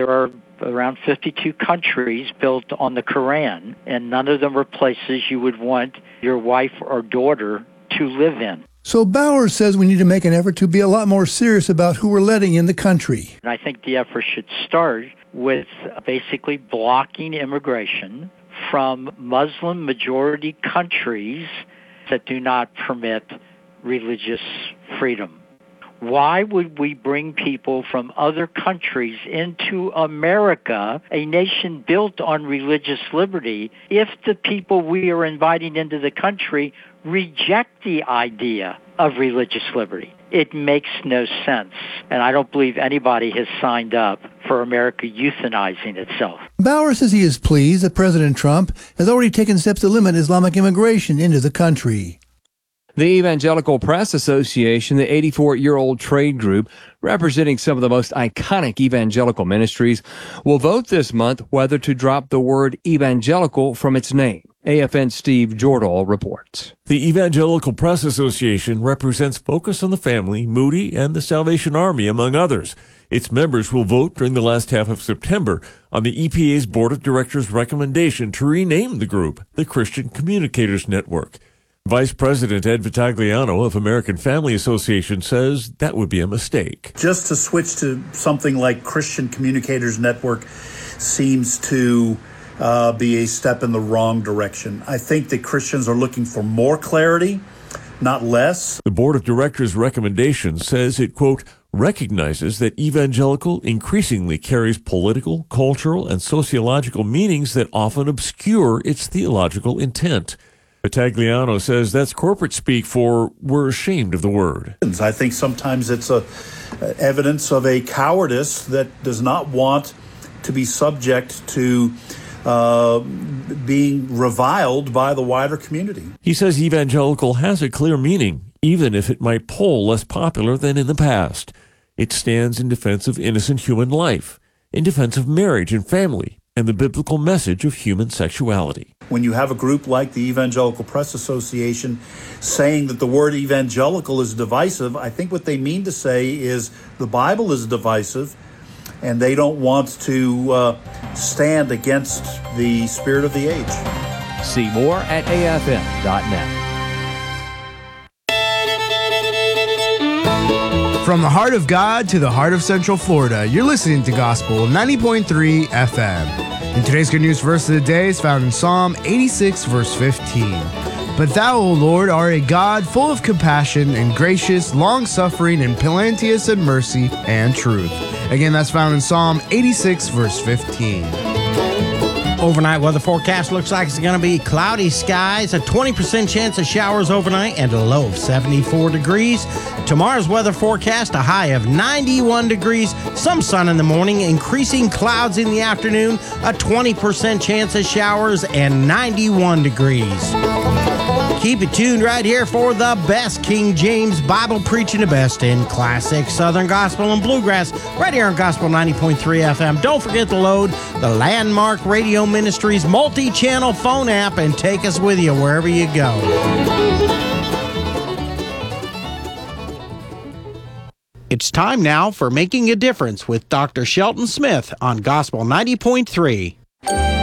there are around 52 countries built on the Quran, and none of them are places you would want your wife or daughter to live in. So Bowers says we need to make an effort to be a lot more serious about who we're letting in the country. And I think the effort should start with basically blocking immigration from Muslim-majority countries that do not permit religious freedom. Why would we bring people from other countries into America, a nation built on religious liberty, if the people we are inviting into the country reject the idea of religious liberty? It makes no sense, and I don't believe anybody has signed up for America euthanizing itself. Bauer says he is pleased that President Trump has already taken steps to limit Islamic immigration into the country. The Evangelical Press Association, the 84-year-old trade group representing some of the most iconic evangelical ministries, will vote this month whether to drop the word evangelical from its name. AFN's Steve Jordahl reports. The Evangelical Press Association represents Focus on the Family, Moody, and the Salvation Army, among others. Its members will vote during the last half of September on the EPA's Board of Directors' recommendation to rename the group the Christian Communicators Network. Vice President Ed Vitagliano of American Family Association says that would be a mistake. Just to switch to something like Christian Communicators Network seems to be a step in the wrong direction. I think that Christians are looking for more clarity, not less. The Board of Directors' recommendation says it, quote, recognizes that evangelical increasingly carries political, cultural, and sociological meanings that often obscure its theological intent. Vitagliano says that's corporate speak for we're ashamed of the word. I think sometimes it's evidence of a cowardice that does not want to be subject to being reviled by the wider community. He says evangelical has a clear meaning, even if it might poll less popular than in the past. It stands in defense of innocent human life, in defense of marriage and family, and the biblical message of human sexuality. When you have a group like the Evangelical Press Association saying that the word evangelical is divisive, I think what they mean to say is the Bible is divisive, and they don't want to stand against the spirit of the age. See more at afn.net. From the heart of God to the heart of Central Florida, you're listening to Gospel 90.3 FM. And today's good news verse of the day is found in Psalm 86, verse 15. But thou, O Lord, art a God full of compassion and gracious, long-suffering, and plenteous in mercy and truth. Again, that's found in Psalm 86, verse 15. Overnight weather forecast looks like it's going to be cloudy skies, a 20% chance of showers overnight, and a low of 74 degrees. Tomorrow's weather forecast, a high of 91 degrees, some sun in the morning, increasing clouds in the afternoon, a 20% chance of showers, and 91 degrees. Keep it tuned right here for the best King James Bible preaching, the best in classic Southern Gospel and Bluegrass, right here on Gospel 90.3 FM. Don't forget to load the Landmark Radio Ministries multi-channel phone app and take us with you wherever you go. It's time now for Making a Difference with Dr. Shelton Smith on Gospel 90.3.